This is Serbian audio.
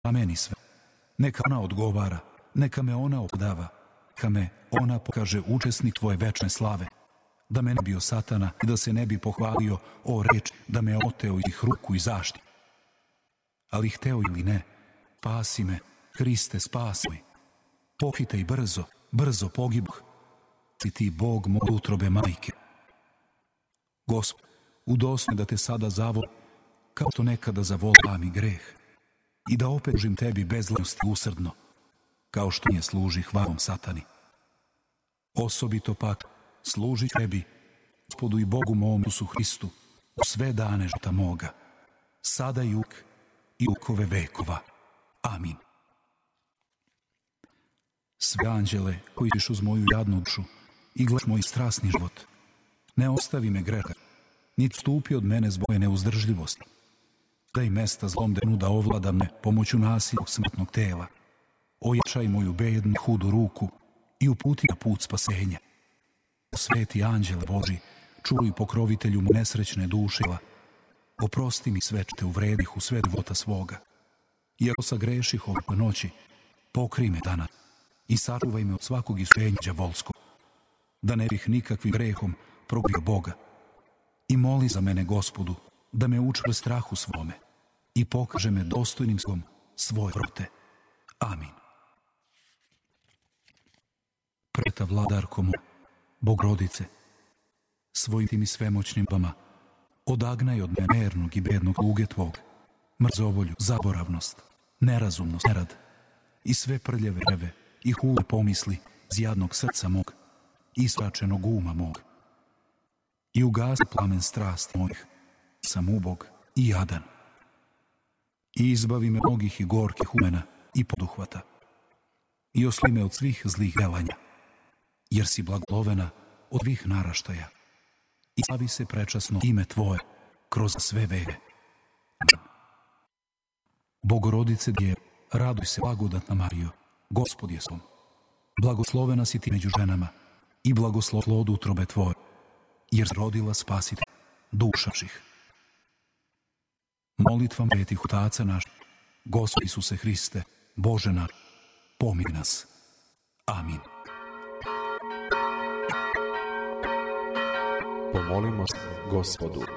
meni sve. Neka ona odgovara, neka me ona opravdava, neka me ona pokaže učesnik tvoje večne slave, da me ne bio satana i da se ne bi pohvalio o reči, da me oteo ih ruku i zaštiti. Ali hteo ili ne, spasi me, Hriste, spasi me. Pohitaj brzo, brzo pogibuh. Si ti Bog moj utrobe majke. Gospod, udostojno da te sada zavolim, kao što nekada zavola mi greh, i da opet služim tebi bezlanosti usrdno, kao što nije služi hvalom satani. Osobito pak služi tebi, Gospodu i Bogu mom Isusu Hristu, u sve dane života moga, sada i uvek i ukove vekova. Amin. Sve anđele koji ćeš uz moju jadnu dušu i gledaš moj strasni život, ne ostavi me greha, niti stupi od mene zbog neuzdržljivosti. Daj mesta zlom denu da ovlada me pomoću nasilnog smrtnog tela. Ojačaj moju bednu hudu ruku i uputi na put spasenja. Sveti anđele Boži, čuj pokrovitelju mu nesrećne duše, oprosti mi sve te uvredih u sve života svoga. I ako sagreših ove noći, pokrij me danas i sačuvaj me od svakog iskušenja đavolskog, da ne bih nikakvim grehom progubio Boga. I moli za mene, Gospodu, da me učvrsti strahu svome i pokaže me dostojnim slom svoje dobrote. Amin. Preta vladarko moja, Bogorodice, svojim tim i svemoćnim bama, odagnaj od mene mernog i bednog sluge tvog, mrzovolju, zaboravnost, nerazumnost, nerad i sve prljave reve i hule pomisli iz jadnog srca mog i ispračenog uma mog. I ugasi plamen strasti mojih, sam ubog i jadan. I izbavi me mnogih i gorkih umena i poduhvata. I osli me od svih zlih delanja, jer si blagoslovena od svih naraštaja. I slavi se prečasno ime tvoje kroz sve veke. Bogorodice Djevo, raduj se, blagodatna Marijo, Gospod je s tobom. Blagoslovena si ti među ženama i blagoslov plod utrobe tvoje, jer si rodila spasitelja duša naših. Molitvam svetih otaca naših, Gospod Isuse Hriste, Bože naš, pomili nas. Amin. Pomolimo se Gospodu.